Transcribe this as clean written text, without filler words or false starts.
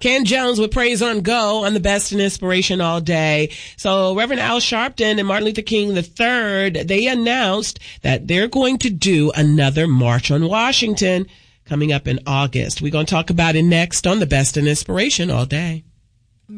Ken Jones with Praise on Go on the Best in Inspiration all day. So Reverend Al Sharpton and Martin Luther King III, they announced that they're going to do another March on Washington coming up in August. We're going to talk about it next on the Best in Inspiration all day.